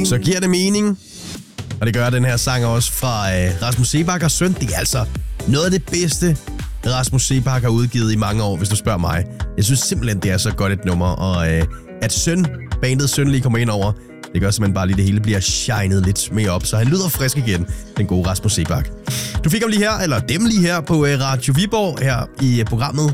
så giver det mening. Og det gør den her sang også fra Rasmus Seebach og Søn. Det er altså noget af det bedste, Rasmus Seebach har udgivet i mange år, hvis du spørger mig. Jeg synes simpelthen, det er så godt et nummer. Og at bandet Søn lige kommer ind over, det gør simpelthen bare lige, det hele bliver shined lidt mere op. Så han lyder frisk igen, den gode Rasmus Seebach. Du fik ham lige her, eller dem lige her på Radio Viborg, her i programmet